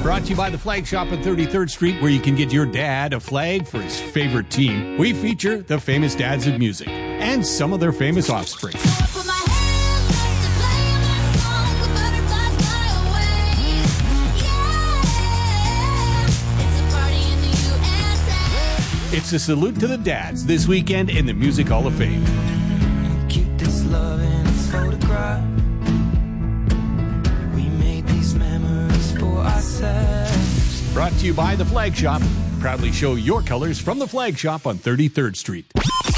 Brought to you by the Flag Shop on 33rd Street, where you can get your dad a flag for his favorite team. We feature the famous dads of music and some of their famous offspring. It's a salute to the dads this weekend in the Music Hall of Fame. Keep this love in its photograph. We made these memories for ourselves. Brought to you by the Flag Shop. Proudly show your colors from the Flag Shop on 33rd Street.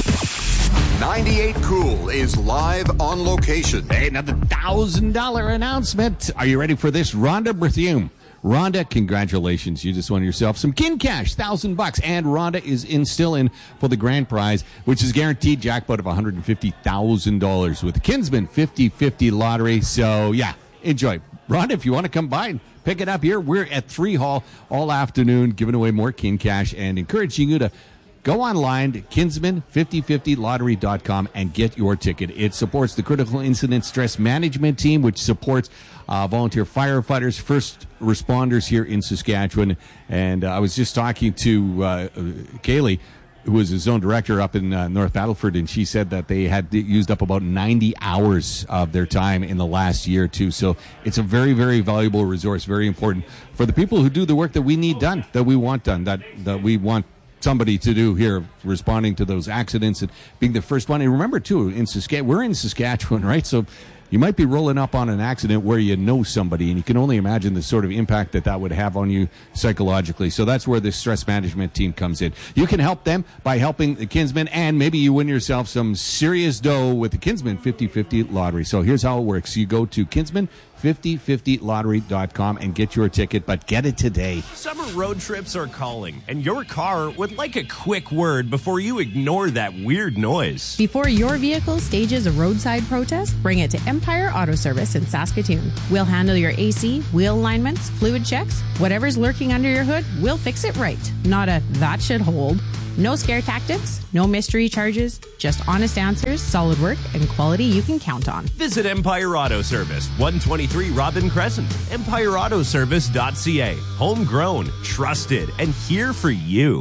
98 Cool is live on location. Hey, another $1,000 announcement. Are you ready for this? Rhonda Berthiaume. Rhonda, congratulations. You just won yourself some kin cash, $1,000. And Rhonda is still in for the grand prize, which is guaranteed jackpot of $150,000 with the Kinsman 50/50 lottery. So, yeah, enjoy. Rhonda, if you want to come by and pick it up here, we're at 3 Hall all afternoon giving away more kin cash and encouraging you to go online to kinsman5050lottery.com and get your ticket. It supports the Critical Incident Stress Management Team, which supports volunteer firefighters, first responders here in Saskatchewan. And I was just talking to Kaylee, who was his zone director up in North Battleford, and she said that they had used up about 90 hours of their time in the last year or two. So it's a very, very valuable resource, very important for the people who do the work that we need done, that we want done, that we want somebody to do here, responding to those accidents and being the first one. And remember, too, we're in Saskatchewan, right? So you might be rolling up on an accident where you know somebody, and you can only imagine the sort of impact that would have on you psychologically. So that's where the stress management team comes in. You can help them by helping the Kinsman, and maybe you win yourself some serious dough with the Kinsman 50/50 lottery. So here's how it works. You go to kinsman5050lottery.com and get your ticket, but get it today. Summer road trips are calling, and your car would like a quick word before you ignore that weird noise. Before your vehicle stages a roadside protest, bring it to Empire Auto Service in Saskatoon. We'll handle your AC, wheel alignments, fluid checks, whatever's lurking under your hood, we'll fix it right. Not a that should hold. No scare tactics, no mystery charges, just honest answers, solid work, and quality you can count on. Visit Empire Auto Service, 123 Robin Crescent, empireautoservice.ca. Homegrown, trusted, and here for you.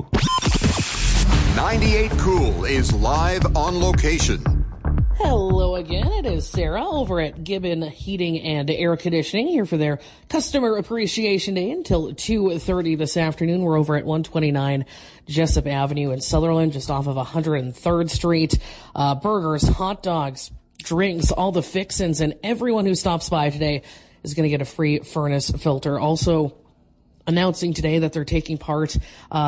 98 Cool is live on location. Hello again, it is Sarah over at Gibbon Heating and Air Conditioning here for their Customer Appreciation Day until 2:30 this afternoon. We're over at 129 Jessup Avenue in Sutherland, just off of 103rd Street. Burgers, hot dogs, drinks, all the fixins, and everyone who stops by today is going to get a free furnace filter. Also, announcing today that they're taking part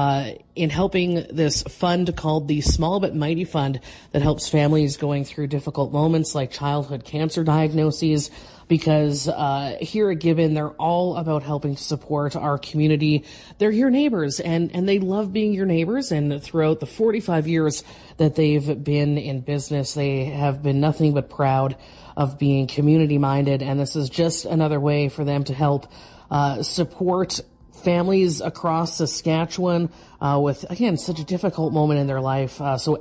in helping this fund called the Small But Mighty Fund that helps families going through difficult moments like childhood cancer diagnoses, because here at Gibbon, they're all about helping to support our community. They're your neighbors, and they love being your neighbors, and throughout the 45 years that they've been in business, they have been nothing but proud of being community-minded, and this is just another way for them to help support families across Saskatchewan with, again, such a difficult moment in their life. So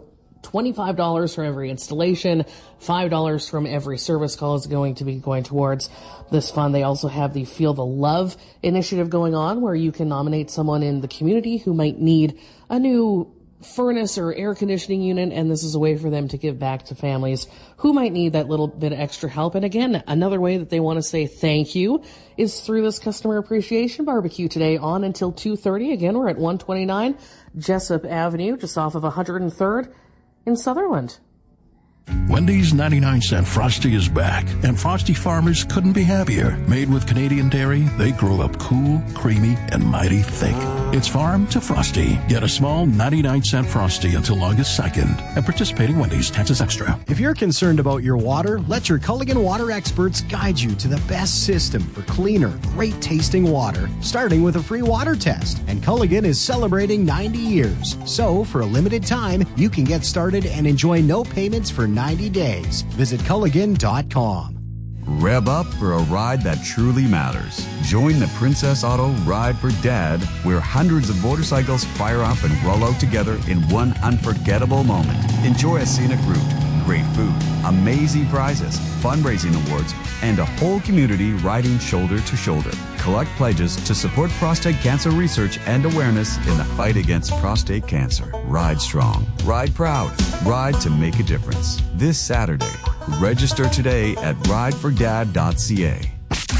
$25 for every installation, $5 from every service call is going to be going towards this fund. They also have the Feel the Love initiative going on, where you can nominate someone in the community who might need a new furnace or air conditioning unit, and this is a way for them to give back to families who might need that little bit of extra help. And again, another way that they want to say thank you is through this Customer Appreciation Barbecue today on until 2:30. Again, we're at 129 Jessup Avenue, just off of 103rd in Sutherland. Wendy's 99-cent Frosty is back, and Frosty farmers couldn't be happier. Made with Canadian dairy, they grow up cool, creamy, and mighty thick. It's farm to Frosty. Get a small 99-cent Frosty until August 2nd. And participating Wendy's, taxes extra. If you're concerned about your water, let your Culligan water experts guide you to the best system for cleaner, great-tasting water, starting with a free water test. And Culligan is celebrating 90 years. So, for a limited time, you can get started and enjoy no payments for 90 days. Visit Culligan.com. Rev up for a ride that truly matters. Join the Princess Auto Ride for Dad, where hundreds of motorcycles fire up and roll out together in one unforgettable moment. Enjoy a scenic route, great food, amazing prizes, fundraising awards, and a whole community riding shoulder to shoulder. Collect pledges to support prostate cancer research and awareness in the fight against prostate cancer. Ride strong, ride proud, ride to make a difference. This Saturday, register today at ridefordad.ca.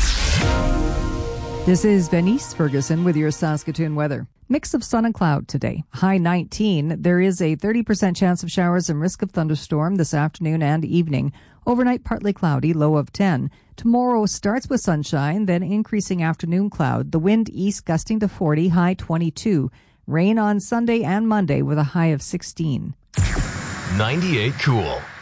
This is Venice Ferguson with your Saskatoon weather. Mix of sun and cloud today. High 19. There is a 30% chance of showers and risk of thunderstorm this afternoon and evening. Overnight partly cloudy, low of 10. Tomorrow starts with sunshine, then increasing afternoon cloud. The wind east gusting to 40, high 22. Rain on Sunday and Monday with a high of 16. 98 Cool.